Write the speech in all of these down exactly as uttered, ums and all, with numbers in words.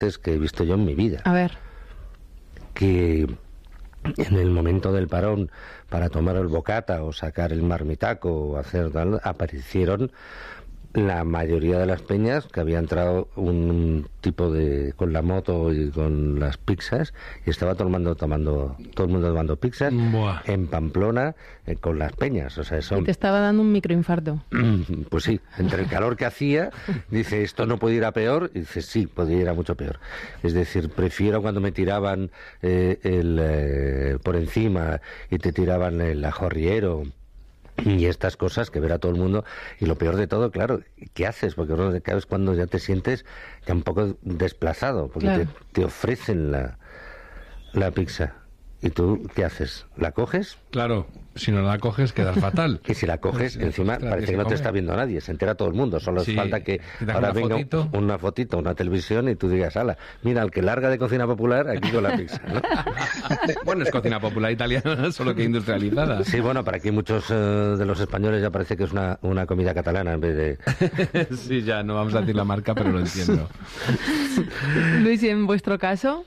que he visto yo en mi vida. A ver. Que en el momento del parón para tomar el bocata o sacar el marmitaco o hacer tal, aparecieron la mayoría de las peñas, que había entrado un tipo de con la moto y con las pizzas, y estaba todo el mundo tomando todo el mundo tomando pizzas. Buah. En Pamplona eh, con las peñas, o sea, eso y te estaba dando un microinfarto. Pues sí, entre el calor que hacía, dice, esto no puede ir a peor, y dice, sí, podría ir a mucho peor. Es decir, prefiero cuando me tiraban eh, el eh, por encima y te tiraban el ajorriero y estas cosas, que ver a todo el mundo. Y lo peor de todo, claro, ¿qué haces? Porque uno de cada vez cuando ya te sientes ya un poco desplazado, porque claro. te, te ofrecen la, la pizza. ¿Y tú qué haces? ¿La coges? Claro, si no la coges quedas fatal. Y si la coges, pues, encima claro, parece que, que no te está viendo nadie, se entera todo el mundo, solo sí, falta que ahora una venga fotito. una fotito, una televisión y tú digas, ala, mira, el que larga de cocina popular aquí con la pizza, ¿no? Bueno, es cocina popular italiana, solo que industrializada. Sí, bueno, para aquí muchos uh, de los españoles ya parece que es una, una comida catalana en vez de... Sí, ya, no vamos a decir la marca, pero lo entiendo. Luis, ¿y en vuestro caso?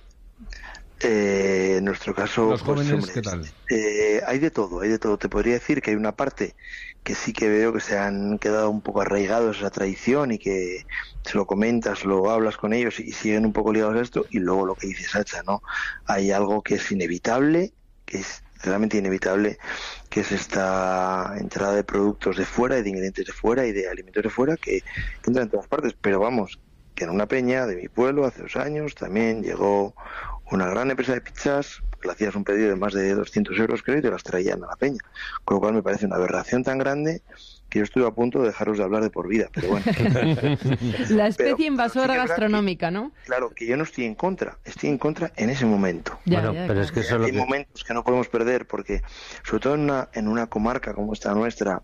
Eh, en nuestro caso, los jóvenes, pues, hombre, ¿qué tal? Eh, hay de todo, hay de todo. Te podría decir que hay una parte que sí que veo que se han quedado un poco arraigados a esa tradición y que se lo comentas, lo hablas con ellos y siguen un poco ligados a esto. Y luego lo que dice Sacha, ¿no? Hay algo que es inevitable, que es realmente inevitable, que es esta entrada de productos de fuera y de ingredientes de fuera y de alimentos de fuera que entran en todas partes. Pero vamos, que en una peña de mi pueblo hace dos años también llegó una gran empresa de pizzas, le hacías un pedido de más de doscientos euros, creo, y te las traían a la peña. Con lo cual me parece una aberración tan grande que yo estuve a punto de dejaros de hablar de por vida, pero bueno. La especie pero, invasora pero sí gastronómica, que, ¿no? Claro, que yo no estoy en contra, estoy en contra en ese momento. Ya, bueno, ya, pero ya. es que eso Hay que... momentos que no podemos perder, porque sobre todo en una, en una comarca como esta nuestra,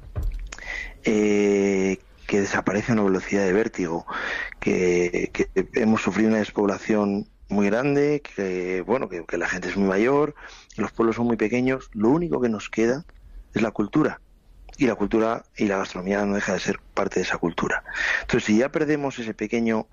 eh, que desaparece a una velocidad de vértigo, que, que hemos sufrido una despoblación muy grande, que bueno, que, que la gente es muy mayor, que los pueblos son muy pequeños, lo único que nos queda es la cultura. Y la cultura y la gastronomía no deja de ser parte de esa cultura. Entonces, si ya perdemos ese pequeño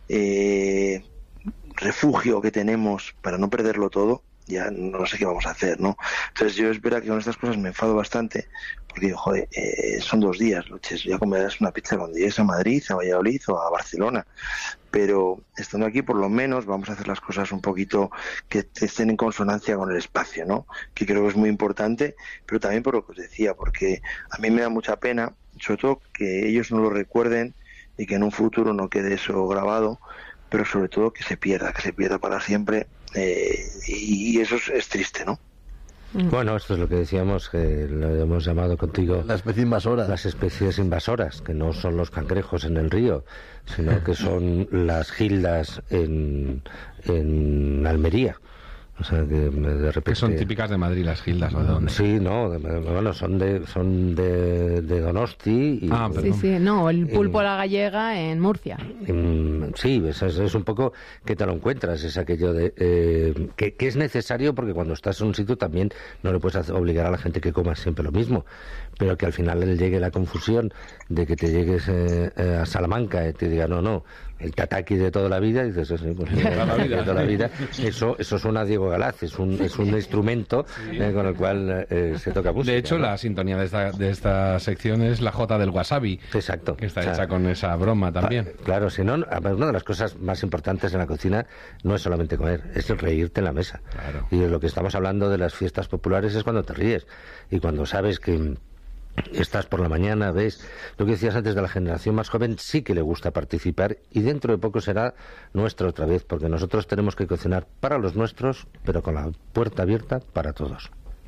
eh, refugio que tenemos para no perderlo todo, ya no sé qué vamos a hacer, ¿no? Entonces yo es verdad que con estas cosas me enfado bastante, porque digo, joder, eh, son dos días, Luches, ya comerás una pizza cuando llegues a Madrid, a Valladolid o a Barcelona, pero estando aquí por lo menos vamos a hacer las cosas un poquito que estén en consonancia con el espacio, ¿no? Que creo que es muy importante, pero también por lo que os decía, porque a mí me da mucha pena, sobre todo que ellos no lo recuerden y que en un futuro no quede eso grabado, pero sobre todo que se pierda, que se pierda para siempre, eh, y, y eso es, es triste, ¿no? Bueno, esto es lo que decíamos, que lo hemos llamado contigo... La especie invasora. Las especies invasoras, que no son los cangrejos en el río, sino que son las gildas en, en Almería. O sea, que de repente... Que son típicas de Madrid las gildas, ¿o de dónde? Sí, no, de, bueno, son de son de, de Donosti. Y, ah, sí, sí, no, el pulpo a la gallega en Murcia. En, sí, es, es un poco que te lo encuentras, es aquello de... Eh, que, que es necesario, porque cuando estás en un sitio también no le puedes obligar a la gente que coma siempre lo mismo, pero que al final le llegue la confusión de que te llegues eh, eh, a Salamanca y te diga, no, no, el tataki de toda la vida, y dices, sí, pues, de toda la vida, de toda la vida. Eso, eso suena a Diego Galaz, es un, es un instrumento sí. eh, con el cual eh, se toca música. De hecho, ¿no? La sintonía de esta, de esta sección es la jota del wasabi. Exacto. Que está o sea, hecha con esa broma también. Pa, claro, si no, una de las cosas más importantes en la cocina no es solamente comer, es reírte en la mesa. Claro. Y de lo que estamos hablando de las fiestas populares es cuando te ríes y cuando sabes que estás por la mañana, ves lo que decías antes de la generación más joven, sí que le gusta participar, y dentro de poco será nuestra otra vez, porque nosotros tenemos que cocinar para los nuestros, pero con la puerta abierta para todos.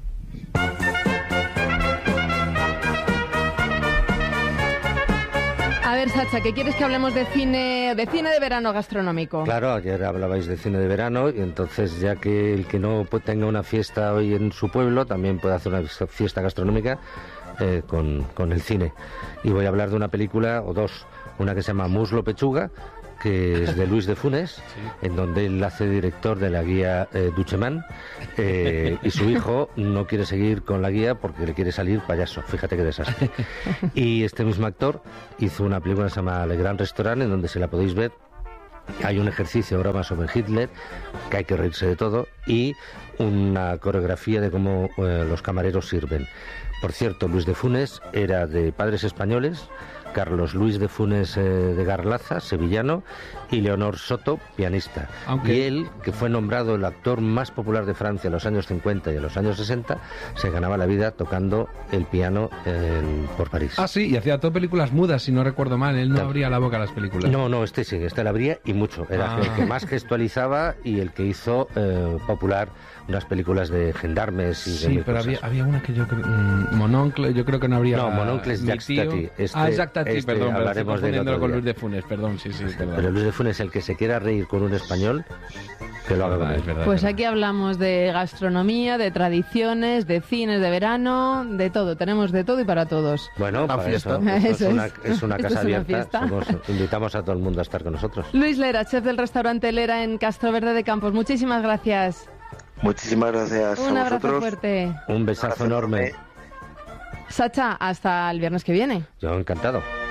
A ver, Sacha, ¿qué quieres que hablemos de cine, de cine de verano gastronómico? Claro, ayer hablabais de cine de verano, y entonces ya que el que no tenga una fiesta hoy en su pueblo también puede hacer una fiesta gastronómica eh, con, con el cine. Y voy a hablar de una película o dos, una que se llama Muslo Pechuga, que es de Luis de Funes, sí. En donde él hace director de la guía eh, Ducheman, eh, y su hijo no quiere seguir con la guía porque le quiere salir payaso, fíjate qué desastre. Y este mismo actor hizo una película que se llama Le Gran Restaurant, en donde, si la podéis ver, Hay un ejercicio, broma sobre Hitler, que hay que reírse de todo, y una coreografía de cómo eh, los camareros sirven. Por cierto, Luis de Funes era de padres españoles, Carlos Luis de Funes eh, de Garlaza, sevillano, y Leonor Soto, pianista. Aunque... Y él, que fue nombrado el actor más popular de Francia en los años cincuenta y en los años sesenta, se ganaba la vida tocando el piano en, por París. Ah, sí, y hacía todo películas mudas, si no recuerdo mal. Él no Tal. abría la boca a las películas. No, no, este sí, este la abría y mucho. Era ah. el que más gestualizaba y el que hizo eh, popular unas películas de gendarmes y sí, de Sí, pero había, había una que yo creo... Mmm, Mononcle, yo creo que no habría... No, Mononcle es Jacques Tati. Este, ah, Jacques Tati, este, perdón, hablaremos pero estoy de con Luis de Funes, perdón, sí, sí, perdón. Pero Luis de Funes, el que se quiera reír con un español, que lo haga con él. Pues aquí hablamos de gastronomía, de tradiciones, de cines de verano, de todo. Tenemos de todo y para todos. Bueno, para eso, eso es, una, es una casa es una abierta. Somos, invitamos a todo el mundo a estar con nosotros. Luis Lera, chef del restaurante Lera en Castro Verde de Campos. Muchísimas gracias. Muchísimas gracias Un a abrazo vosotros. fuerte. Un besazo enorme. Sacha, hasta el viernes que viene. Yo encantado.